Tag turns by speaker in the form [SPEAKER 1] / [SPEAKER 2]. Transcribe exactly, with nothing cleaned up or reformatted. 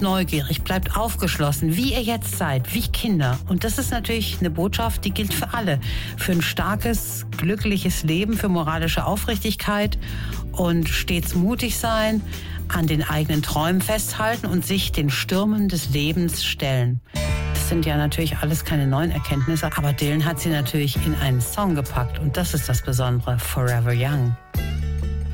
[SPEAKER 1] neugierig, bleibt aufgeschlossen, wie ihr jetzt seid, wie Kinder. Und das ist natürlich eine Botschaft, die gilt für alle. Für ein starkes, glückliches Leben, für moralische Aufrichtigkeit und stets mutig sein, an den eigenen Träumen festhalten und sich den Stürmen des Lebens stellen. Das sind ja natürlich alles keine neuen Erkenntnisse, aber Dylan hat sie natürlich in einen Song gepackt und das ist das Besondere, Forever Young.